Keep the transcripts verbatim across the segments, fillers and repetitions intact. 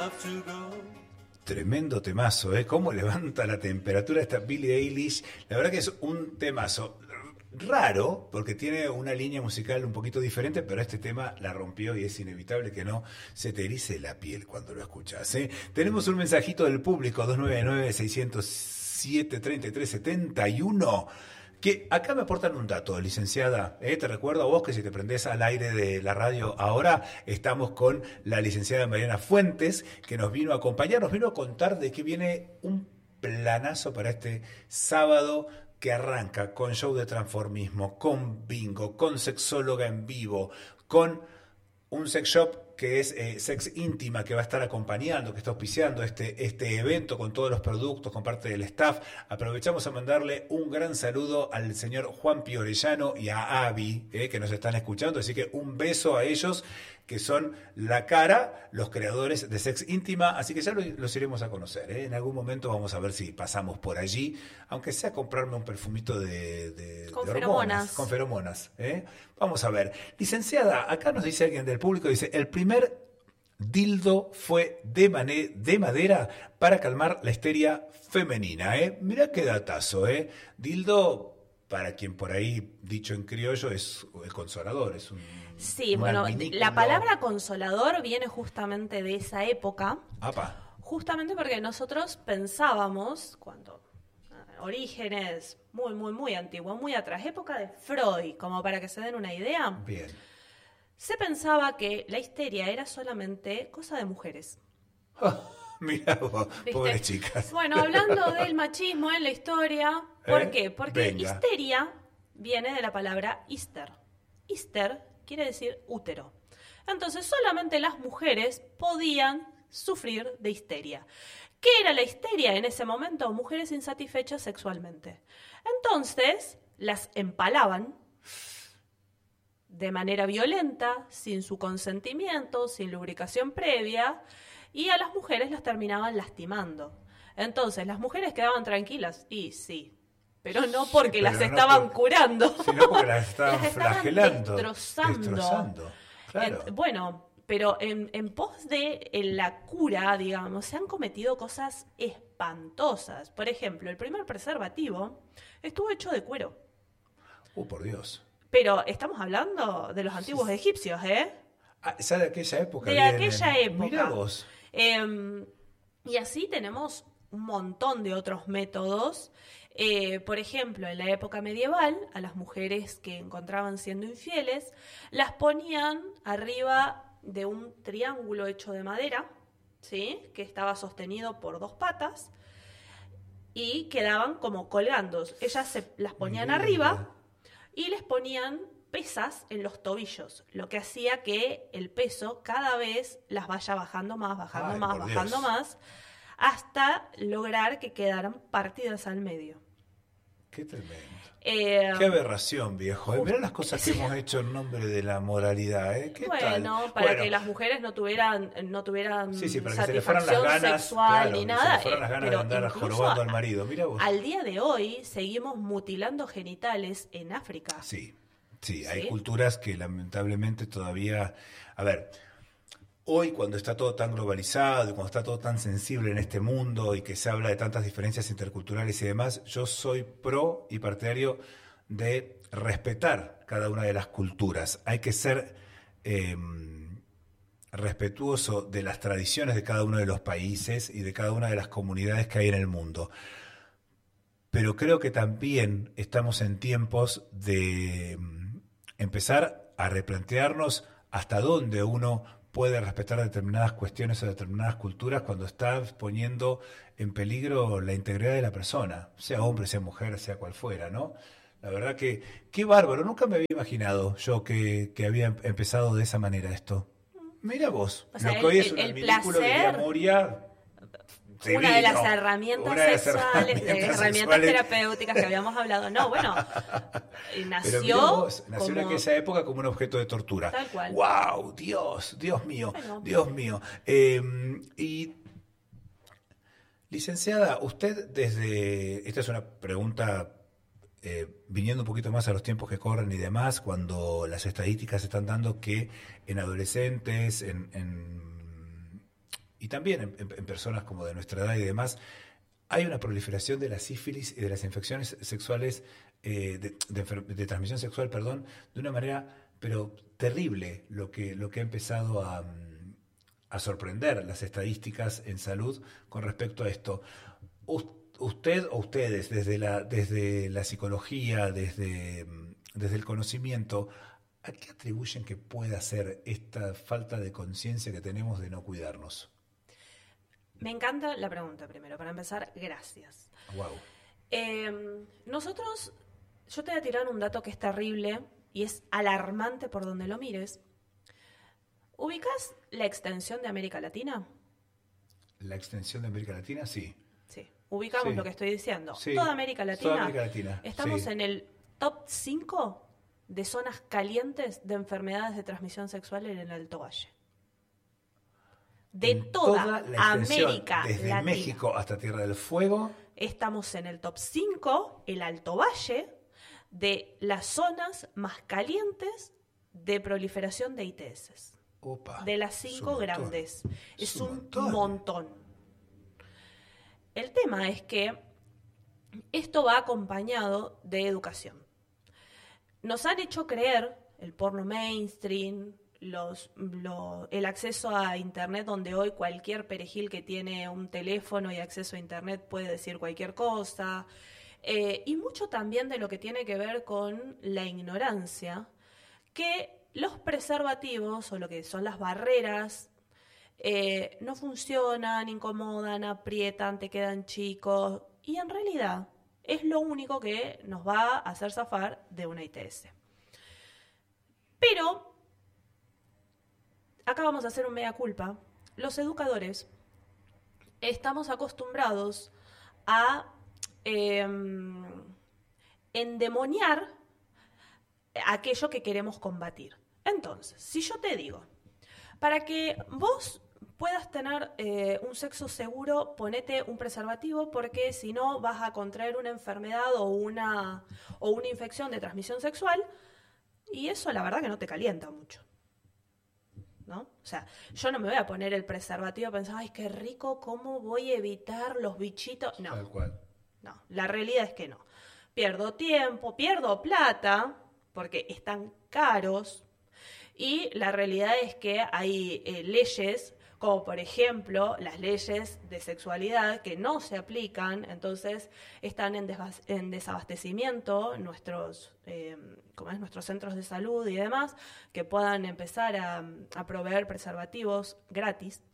Tremendo temazo, ¿eh? Cómo levanta la temperatura esta Billie Eilish. La verdad que es un temazo raro, porque tiene una línea musical un poquito diferente, pero este tema la rompió y es inevitable que no se te erice la piel cuando lo escuchas, ¿eh? Tenemos un mensajito del público, dos nueve nueve, seis cero siete, tres tres siete uno. Que acá me aportan un dato, licenciada, ¿eh? Te recuerdo a vos que si te prendés al aire de la radio ahora, estamos con la licenciada Mariana Fuentes, que nos vino a acompañar, nos vino a contar de que viene un planazo para este sábado que arranca con show de transformismo, con bingo, con sexóloga en vivo, con un sex shop que es eh, Sex Íntima, que va a estar acompañando, que está auspiciando este, este evento con todos los productos, con parte del staff. Aprovechamos a mandarle un gran saludo al señor Juan Piorellano y a Avi, eh, que nos están escuchando, así que un beso a ellos, que son la cara, los creadores de Sex Íntima, así que ya los, los iremos a conocer, ¿eh? En algún momento vamos a ver si pasamos por allí, aunque sea comprarme un perfumito de, de, con de feromonas. hormonas, con feromonas, ¿eh? Vamos a ver. Licenciada, acá nos dice alguien del público, dice, el primer dildo fue de, mané, de madera para calmar la histeria femenina, ¿eh? Mirá qué datazo, ¿eh? Dildo, para quien por ahí, dicho en criollo, es el consolador, es un... Sí, bueno, la palabra consolador viene justamente de esa época. Apa. Justamente porque nosotros pensábamos, cuando orígenes muy, muy, muy antiguos, muy atrás, época de Freud, como para que se den una idea. Bien. Se pensaba que la histeria era solamente cosa de mujeres. Oh, mira vos, ¿viste? pobres chicas. Bueno, hablando del machismo en la historia, ¿por ¿Eh? qué? Porque Venga. histeria viene de la palabra hister. Hister quiere decir útero. Entonces, solamente las mujeres podían sufrir de histeria. ¿Qué era la histeria en ese momento? Mujeres insatisfechas sexualmente. Entonces, las empalaban de manera violenta, sin su consentimiento, sin lubricación previa, y a las mujeres las terminaban lastimando. Entonces, las mujeres quedaban tranquilas, y sí, pero no porque sí, pero las no estaban por, curando, sino porque las estaban, las estaban flagelando, destrozando. destrozando. Claro. En, bueno, pero en, en pos de en la cura, digamos, se han cometido cosas espantosas. Por ejemplo, el primer preservativo estuvo hecho de cuero. Uh, por Dios. Pero estamos hablando de los antiguos egipcios, ¿eh? Ah, ¿esa de aquella época? De vienen? aquella época. Mirá vos. Eh, y así tenemos un montón de otros métodos. Eh, por ejemplo, en la época medieval, a las mujeres que encontraban siendo infieles, las ponían arriba de un triángulo hecho de madera, ¿sí? Que estaba sostenido por dos patas, y quedaban como colgando. Ellas se las ponían Mira. arriba y les ponían pesas en los tobillos, lo que hacía que el peso cada vez las vaya bajando más, bajando Ay, más, por bajando Dios. más, hasta lograr que quedaran partidas al medio. Qué tremendo. Eh, Qué aberración, viejo. Justo- Mirá las cosas que hemos hecho en nombre de la moralidad, ¿eh? ¿Qué bueno, tal? para Bueno, que las mujeres no tuvieran, no tuvieran sí, sí, para que se le fueran las satisfacción ganas, sexual claro, ni que nada. se le fueran las eh, ganas de pero andar incluso jorobando al marido. Mira vos. Al día de hoy seguimos mutilando genitales en África. Sí, sí, hay ¿Sí? culturas que lamentablemente todavía... A ver, hoy cuando está todo tan globalizado y cuando está todo tan sensible en este mundo y que se habla de tantas diferencias interculturales y demás, yo soy pro y partidario de respetar cada una de las culturas. Hay que ser eh, respetuoso de las tradiciones de cada uno de los países y de cada una de las comunidades que hay en el mundo. Pero creo que también estamos en tiempos de empezar a replantearnos hasta dónde uno puede respetar determinadas cuestiones o determinadas culturas cuando está poniendo en peligro la integridad de la persona, sea hombre, sea mujer, sea cual fuera, ¿no? La verdad que, qué bárbaro, nunca me había imaginado yo que, que había empezado de esa manera esto. Mira vos, O sea, lo que hoy el- es un el adminículo de placer- Moria. Una de las divino. herramientas Una de las sexuales, de herramientas herramientas sexuales. terapéuticas que habíamos hablado. No, bueno, Pero nació, mirá vos, nació en como... aquella época como un objeto de tortura. Tal cual. ¡Wow! Dios, Dios mío, Bueno. Dios mío. Eh, y, licenciada, usted desde... Esta es una pregunta eh, viniendo un poquito más a los tiempos que corren y demás, cuando las estadísticas están dando que en adolescentes, en... en y también en, en, en personas como de nuestra edad y demás, hay una proliferación de la sífilis y de las infecciones sexuales, eh, de, de, de transmisión sexual, perdón, de una manera, pero terrible, lo que, lo que ha empezado a, a sorprender las estadísticas en salud con respecto a esto. Usted o ustedes, desde la, desde la psicología, desde, desde el conocimiento, ¿a qué atribuyen que pueda ser esta falta de conciencia que tenemos de no cuidarnos? Me encanta la pregunta primero. Para empezar, gracias. Wow. Eh, nosotros, yo te voy a tirar un dato que es terrible y es alarmante por donde lo mires. ¿Ubicás la extensión de América Latina? ¿La extensión de América Latina? Sí. Sí. Ubicamos sí. lo que estoy diciendo. Sí. Toda América Latina. Toda América Latina. Estamos sí. en el top cinco de zonas calientes de enfermedades de transmisión sexual en el Alto Valle. De en toda, toda la América desde Latina. México hasta Tierra del Fuego. Estamos en el top cinco, el Alto Valle, de las zonas más calientes de proliferación de I T S. Opa, de las cinco es grandes. Es, es un un montón. montón. El tema es que esto va acompañado de educación. Nos han hecho creer el porno mainstream, los, lo, el acceso a Internet, donde hoy cualquier perejil que tiene un teléfono y acceso a Internet puede decir cualquier cosa, eh, y mucho también de lo que tiene que ver con la ignorancia, que los preservativos o lo que son las barreras eh, no funcionan, incomodan, aprietan, te quedan chicos, y en realidad es lo único que nos va a hacer zafar de una I T S. Pero acá vamos a hacer un mea culpa. Los educadores estamos acostumbrados a eh, endemoniar aquello que queremos combatir. Entonces, si yo te digo, para que vos puedas tener eh, un sexo seguro, ponete un preservativo, porque si no vas a contraer una enfermedad o una, o una infección de transmisión sexual, y eso la verdad que no te calienta mucho, ¿no? O sea, yo no me voy a poner el preservativo a pensar, ay, qué rico, ¿cómo voy a evitar los bichitos? No, Tal cual. No, la realidad es que no. Pierdo tiempo, pierdo plata, porque están caros, y la realidad es que hay eh, leyes, como por ejemplo las leyes de sexualidad, que no se aplican, entonces están en, desbas- en desabastecimiento nuestros, eh, como es, nuestros centros de salud y demás, que puedan empezar a, a proveer preservativos gratis.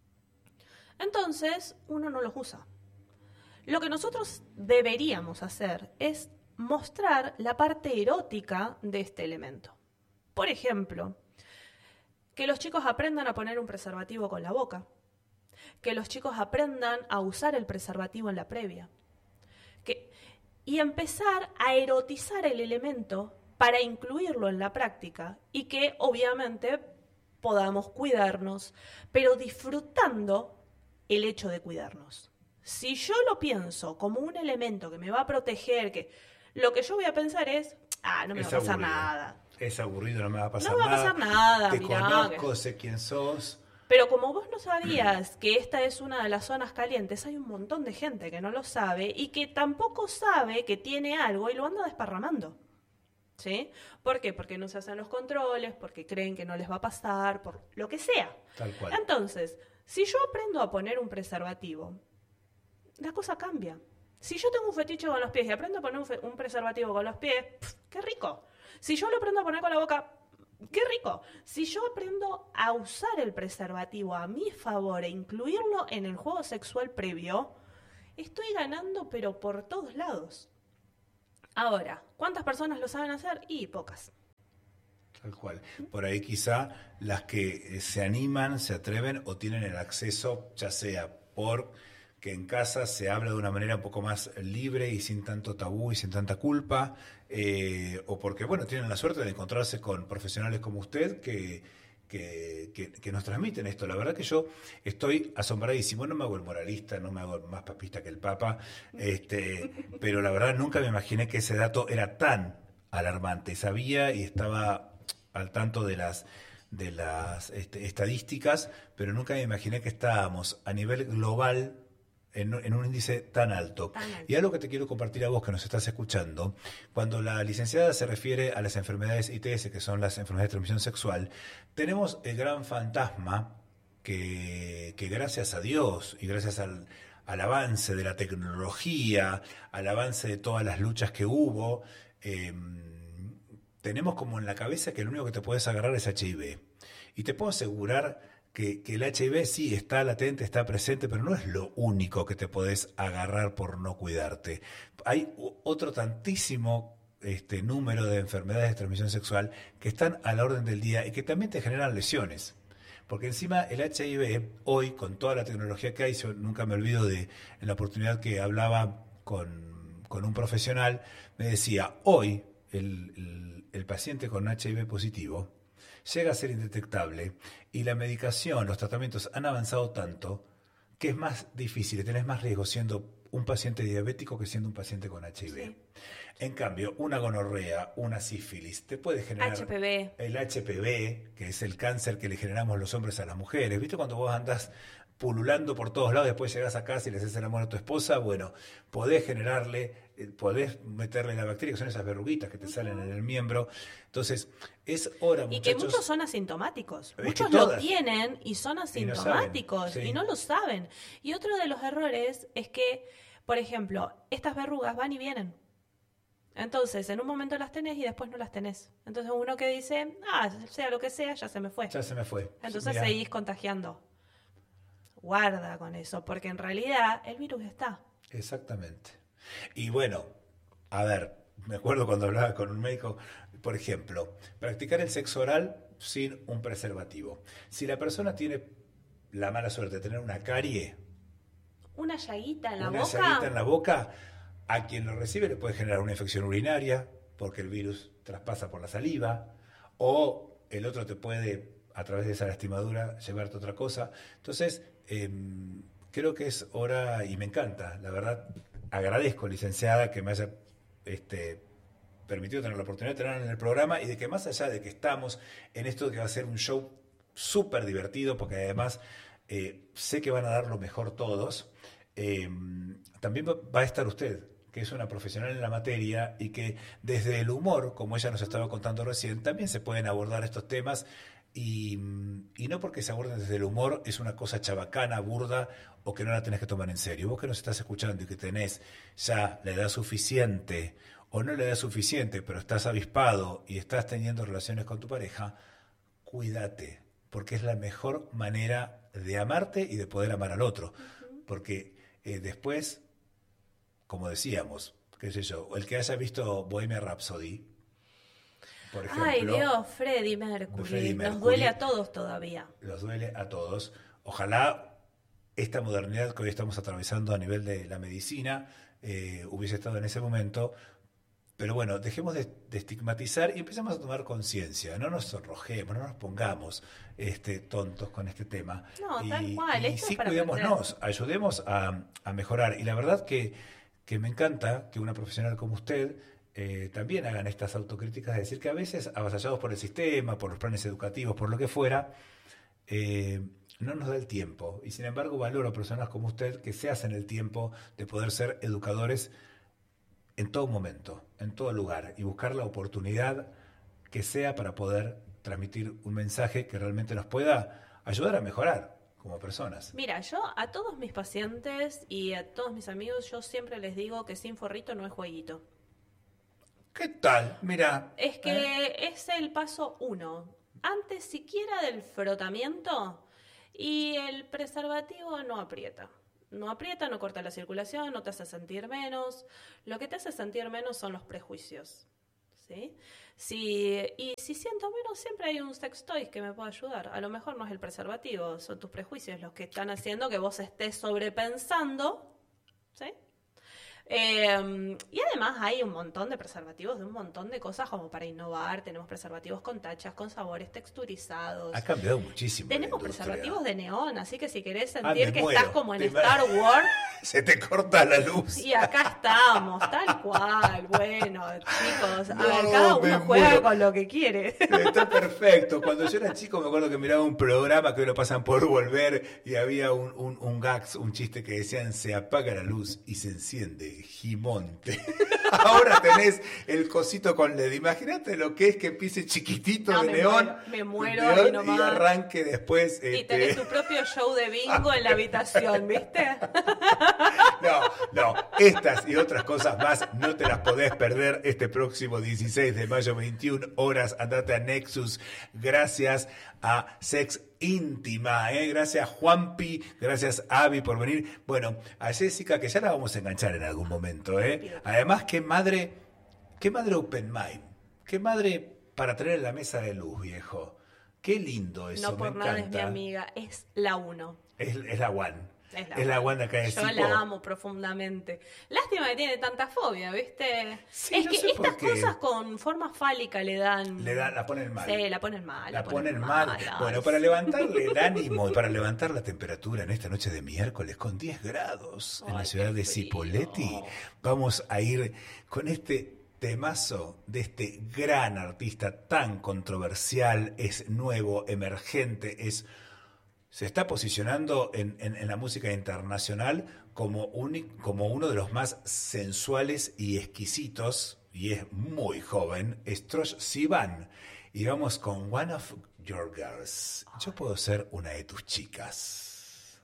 Entonces uno no los usa. Lo que nosotros deberíamos hacer es mostrar la parte erótica de este elemento. Por ejemplo, que los chicos aprendan a poner un preservativo con la boca, que los chicos aprendan a usar el preservativo en la previa, que, y empezar a erotizar el elemento para incluirlo en la práctica y que obviamente podamos cuidarnos, pero disfrutando el hecho de cuidarnos. Si yo lo pienso como un elemento que me va a proteger, que lo que yo voy a pensar es, ah, no me Es va a pasar aburrido. nada. Es aburrido, no me va a pasar No me nada. va a pasar nada, Te mirá, conozco, que- sé quién sos. Pero como vos no sabías que esta es una de las zonas calientes, hay un montón de gente que no lo sabe y que tampoco sabe que tiene algo y lo anda desparramando. ¿Sí? ¿Por qué? Porque no se hacen los controles, porque creen que no les va a pasar, por lo que sea. Tal cual. Entonces, si yo aprendo a poner un preservativo, la cosa cambia. Si yo tengo un fetiche con los pies y aprendo a poner un, fe- un preservativo con los pies, pf, ¡qué rico! Si yo lo aprendo a poner con la boca, ¡qué rico! Si yo aprendo a usar el preservativo a mi favor e incluirlo en el juego sexual previo, estoy ganando, pero por todos lados. Ahora, ¿cuántas personas lo saben hacer? Y pocas. Tal cual. Por ahí quizá las que eh, se animan, se atreven o tienen el acceso, ya sea por que en casa se habla de una manera un poco más libre y sin tanto tabú y sin tanta culpa, eh, o porque, bueno, tienen la suerte de encontrarse con profesionales como usted que, que, que, que nos transmiten esto. La verdad que yo estoy asombradísimo, no me hago el moralista, no me hago más papista que el Papa, este, pero la verdad nunca me imaginé que ese dato era tan alarmante. Sabía y estaba al tanto de las de las este, estadísticas, pero nunca me imaginé que estábamos a nivel global en, en un índice tan alto. Tan alto. Y algo que te quiero compartir a vos que nos estás escuchando, cuando la licenciada se refiere a las enfermedades I T S, que son las enfermedades de transmisión sexual, tenemos el gran fantasma que, que gracias a Dios y gracias al, al avance de la tecnología, al avance de todas las luchas que hubo, eh, tenemos como en la cabeza que lo único que te puedes agarrar es H I V. Y te puedo asegurar que, que el H I V sí está latente, está presente, pero no es lo único que te podés agarrar por no cuidarte. Hay otro tantísimo este, número de enfermedades de transmisión sexual que están a la orden del día y que también te generan lesiones. Porque encima el H I V, hoy, con toda la tecnología que hay, yo nunca me olvido de en la oportunidad que hablaba con, con un profesional, me decía, hoy el, el, el paciente con H I V positivo llega a ser indetectable y la medicación, los tratamientos han avanzado tanto que es más difícil, tenés más riesgo siendo un paciente diabético que siendo un paciente con H I V. Sí. En cambio, una gonorrea, una sífilis, te puede generar H P V. El H P V, que es el cáncer que le generamos los hombres a las mujeres. ¿Viste cuando vos andás pululando por todos lados, después llegás a casa y le haces el amor a tu esposa? Bueno, podés generarle, podés meterle la bacteria, que son esas verruguitas que te uh-huh. salen en el miembro. Entonces, es hora, muchachos. Y que muchos son asintomáticos. Es muchos que lo tienen y son asintomáticos y no, sí. y no lo saben. Y otro de los errores es que, por ejemplo, estas verrugas van y vienen. Entonces, en un momento las tenés y después no las tenés. Entonces, uno que dice, ah, sea lo que sea, ya se me fue. Ya se me fue. Entonces, Mirá. seguís contagiando. Guarda con eso, porque en realidad el virus está. Exactamente. Y bueno, a ver, me acuerdo cuando hablaba con un médico, por ejemplo, practicar el sexo oral sin un preservativo. Si la persona tiene la mala suerte de tener una carie, una llaguita en la una boca, una llaguita en la boca, a quien lo recibe le puede generar una infección urinaria, porque el virus traspasa por la saliva, o el otro te puede, a través de esa lastimadura, llevarte otra cosa. Entonces, eh, creo que es hora, y me encanta, la verdad, agradezco, licenciada, que me haya este, permitido tener la oportunidad de tenerla en el programa, y de que más allá de que estamos en esto que va a ser un show súper divertido, porque además eh, sé que van a dar lo mejor todos, eh, también va a estar usted, que es una profesional en la materia y que desde el humor, como ella nos estaba contando recién, también se pueden abordar estos temas y, y no porque se aborden desde el humor es una cosa chabacana, burda o que no la tenés que tomar en serio. Vos que nos estás escuchando y que tenés ya la edad suficiente o no la edad suficiente, pero estás avispado y estás teniendo relaciones con tu pareja, cuídate, porque es la mejor manera de amarte y de poder amar al otro. Porque eh, después, como decíamos, qué sé yo, el que haya visto Bohemian Rhapsody, por ejemplo. Ay, Dios, Freddie Mercury. Freddie Mercury. Nos duele a todos todavía. Nos duele a todos. Ojalá esta modernidad que hoy estamos atravesando a nivel de la medicina eh, hubiese estado en ese momento. Pero bueno, dejemos de, de estigmatizar y empecemos a tomar conciencia. No nos sonrojemos, no nos pongamos este, tontos con este tema. No, y, tal cual. Y Esto sí, es para cuidémonos, aprender. ayudemos a, a mejorar. Y la verdad que, que me encanta que una profesional como usted eh, también hagan estas autocríticas, de decir que a veces, avasallados por el sistema, por los planes educativos, por lo que fuera, eh, no nos da el tiempo. Y sin embargo valoro a personas como usted que se hacen el tiempo de poder ser educadores en todo momento, en todo lugar, y buscar la oportunidad que sea para poder transmitir un mensaje que realmente nos pueda ayudar a mejorar como personas. Mira, yo a todos mis pacientes y a todos mis amigos, yo siempre les digo que sin forrito no es jueguito. ¿Qué tal? Mira. Es que ¿eh? es el paso uno. Antes siquiera del frotamiento, y el preservativo no aprieta. No aprieta, no corta la circulación, no te hace sentir menos. Lo que te hace sentir menos son los prejuicios, ¿sí? Si, y si siento menos, siempre hay un sex toy que me puede ayudar. A lo mejor no es el preservativo, son tus prejuicios los que están haciendo que vos estés sobrepensando, ¿sí? Eh, y además hay un montón de preservativos, de un montón de cosas como para innovar. Tenemos preservativos con tachas, con sabores texturizados. Ha cambiado muchísimo. Tenemos preservativos de neón, así que si querés Ah, sentir me que muero. estás como en Te Star ima- Wars, Se te corta la luz. y acá estamos, tal cual. Bueno, chicos, a No, ver, cada me uno juega muero. con lo que quiere. Está perfecto. Cuando yo era chico me acuerdo que miraba un programa que hoy lo pasan por Volver y había un, un, un gags, un chiste que decían se apaga la luz y se enciende Gimonte. Ahora tenés el cosito con L E D. Imagínate lo que es que empiece chiquitito No, de me neón, muero, me muero neón, ahí nomás. y arranque después. Y este, tenés tu propio show de bingo en la habitación, ¿viste? No, no, estas y otras cosas más no te las podés perder este próximo dieciséis de mayo, veintiuna horas. Andate a Nexus. Gracias a Sex Íntima, ¿eh? Gracias Juanpi, gracias Avi por venir. Bueno, a Jessica, que ya la vamos a enganchar en algún momento, ¿eh? Además, qué madre, qué madre open mind, qué madre para traer a la mesa de luz, viejo. Qué lindo eso, No por me nada es encanta. mi amiga, es la uno. Es, es la one. Es la, Es la one de acá de Yo Cipo. la amo profundamente. Lástima que tiene tanta fobia, ¿viste? Sí, es no que sé por estas qué. cosas con forma fálica le dan... Le da, la ponen mal. Sí, la ponen mal. La ponen mal. ay, Bueno, para levantarle el ánimo y para levantar la temperatura en esta noche de miércoles con diez grados en Ay, la ciudad qué de frío. Cipolletti, vamos a ir con este temazo de este gran artista tan controversial, es nuevo, emergente, es se está posicionando en, en, en la música internacional como, uni, como uno de los más sensuales y exquisitos, y es muy joven, es Troye Sivan. Y vamos con One of Your Girls. Yo puedo ser una de tus chicas.